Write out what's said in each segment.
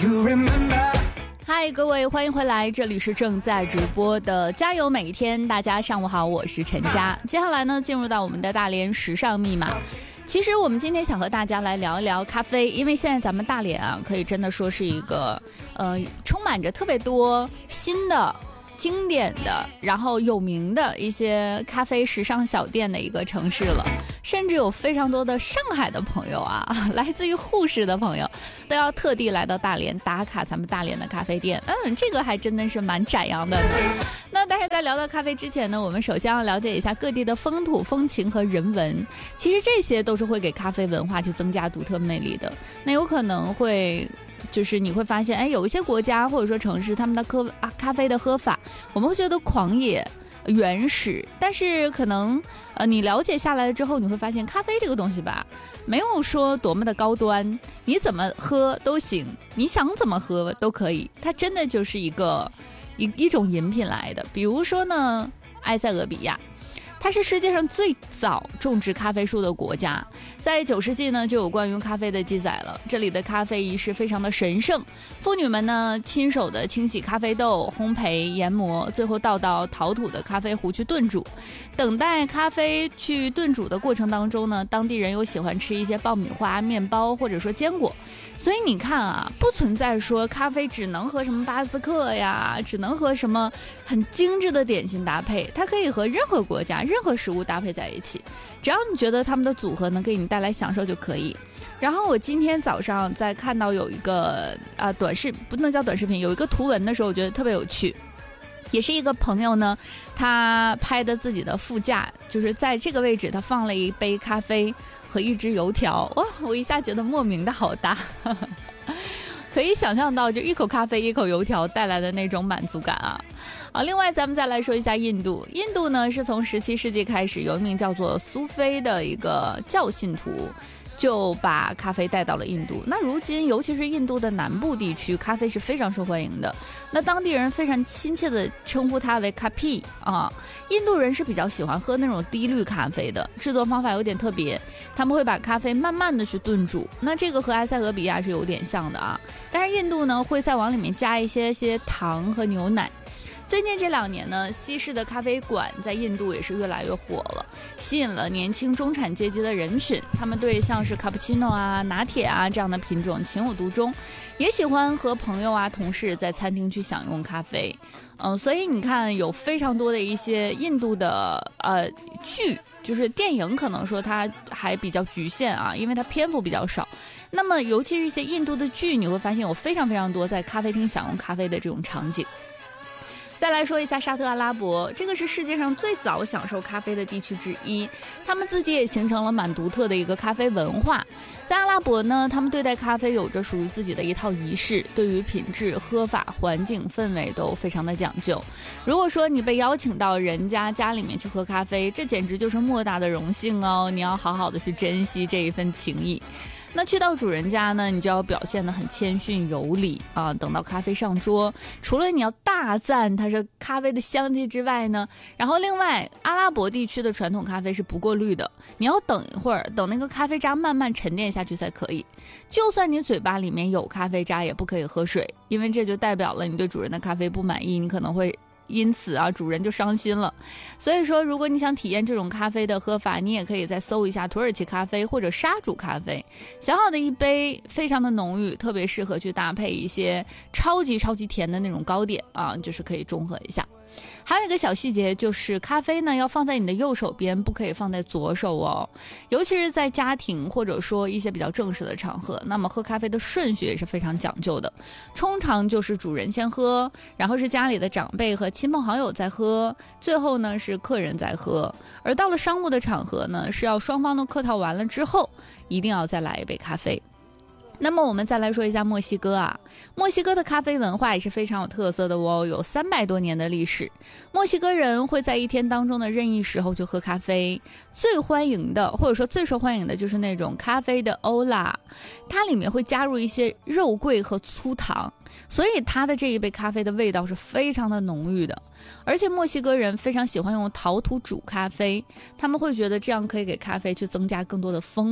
嗨，各位，欢迎回来，这里是正在直播的加油每一天，大家上午好，我是陈佳。接下来呢，进入到我们的大连时尚密码。其实我们今天想和大家来聊一聊咖啡，因为现在咱们大连啊，可以真的说是一个充满着特别多新的经典的然后有名的一些咖啡时尚小店的一个城市了，甚至有非常多的上海的朋友啊，来自于沪市的朋友都要特地来到大连打卡咱们大连的咖啡店。这个还真的是蛮展扬的呢。那但是在聊到咖啡之前呢，我们首先要了解一下各地的风土风情和人文，其实这些都是会给咖啡文化去增加独特魅力的。那有可能会就是你会发现，有一些国家或者说城市，他们的咖啡的喝法，我们会觉得狂野原始，但是可能你了解下来了之后，你会发现咖啡这个东西吧，没有说多么的高端，你怎么喝都行，你想怎么喝都可以，它真的就是一种饮品来的。比如说呢，埃塞俄比亚，它是世界上最早种植咖啡树的国家，在9世纪呢就有关于咖啡的记载了。这里的咖啡仪式非常的神圣，妇女们呢亲手的清洗咖啡豆，烘焙研磨，最后倒到陶土的咖啡壶去炖煮。等待咖啡去炖煮的过程当中呢，当地人又喜欢吃一些爆米花、面包或者说坚果。所以你看啊，不存在说咖啡只能和什么巴斯克呀，只能和什么很精致的点心搭配，它可以和任何国家任何食物搭配在一起，只要你觉得他们的组合能给你带来享受就可以。然后我今天早上在看到有一个不能叫短视频，有一个图文的时候，我觉得特别有趣，也是一个朋友呢，他拍的自己的副驾，就是在这个位置他放了一杯咖啡和一只油条，哇，我一下觉得莫名的好搭可以想象到就一口咖啡一口油条带来的那种满足感啊。另外咱们再来说一下印度。印度呢是从17世纪开始，有一名叫做苏菲的一个教信徒就把咖啡带到了印度。那如今尤其是印度的南部地区，咖啡是非常受欢迎的，那当地人非常亲切的称呼它为咖啡啊。印度人是比较喜欢喝那种低滤咖啡的，制作方法有点特别，他们会把咖啡慢慢的去炖煮，那这个和埃塞俄比亚是有点像的啊，但是印度呢会再往里面加一些糖和牛奶。最近这2年呢，西式的咖啡馆在印度也是越来越火了，吸引了年轻中产阶级的人群，他们对像是卡布奇诺啊、拿铁啊这样的品种情有独钟，也喜欢和朋友啊、同事在餐厅去享用咖啡。所以你看有非常多的一些印度的剧，就是电影，可能说它还比较局限啊，因为它篇幅比较少。那么尤其是一些印度的剧，你会发现有非常非常多在咖啡厅享用咖啡的这种场景。再来说一下沙特阿拉伯，这个是世界上最早享受咖啡的地区之一，他们自己也形成了蛮独特的一个咖啡文化。在阿拉伯呢，他们对待咖啡有着属于自己的一套仪式，对于品质、喝法、环境、氛围都非常的讲究。如果说你被邀请到人家里面去喝咖啡，这简直就是莫大的荣幸哦，你要好好的去珍惜这一份情谊。那去到主人家呢，你就要表现得很谦逊有礼啊。等到咖啡上桌，除了你要大赞它是咖啡的香气之外呢，然后另外阿拉伯地区的传统咖啡是不过滤的，你要等一会儿，等那个咖啡渣慢慢沉淀下去才可以。就算你嘴巴里面有咖啡渣，也不可以喝水，因为这就代表了你对主人的咖啡不满意，你可能会因此啊，主人就伤心了。所以说，如果你想体验这种咖啡的喝法，你也可以再搜一下土耳其咖啡或者沙煮咖啡，小好的一杯，非常的浓郁，特别适合去搭配一些超级甜的那种糕点啊，就是可以中和一下。还有一个小细节，就是咖啡呢要放在你的右手边，不可以放在左手哦。尤其是在家庭或者说一些比较正式的场合，那么喝咖啡的顺序也是非常讲究的。通常就是主人先喝，然后是家里的长辈和亲朋好友在喝，最后呢是客人在喝。而到了商务的场合呢，是要双方都客套完了之后，一定要再来一杯咖啡。那么我们再来说一下墨西哥啊，墨西哥的咖啡文化也是非常有特色的哦，有300多年的历史。墨西哥人会在一天当中的任意时候去喝咖啡，最欢迎的或者说最受欢迎的就是那种咖啡的欧拉，它里面会加入一些肉桂和粗糖，所以它的这一杯咖啡的味道是非常的浓郁的。而且墨西哥人非常喜欢用陶土煮咖啡，他们会觉得这样可以给咖啡去增加更多的风味。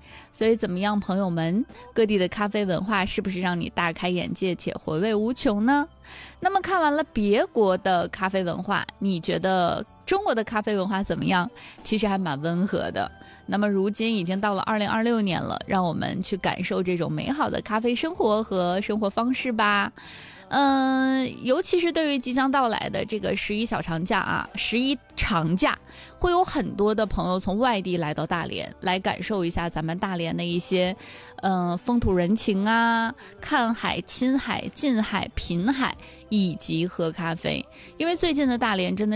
所以怎么样，朋友们，各地的咖啡文化是不是让你大开眼界且回味无穷呢？那么看完了别国的咖啡文化，你觉得中国的咖啡文化怎么样？其实还蛮温和的。那么如今已经到了2026年了，让我们去感受这种美好的咖啡生活和生活方式吧。尤其是对于即将到来的这个11小长假啊，11长假，会有很多的朋友从外地来到大连，来感受一下咱们大连的一些风土人情啊，看海、亲海、近海、品海，以及喝咖啡。因为最近的大连真的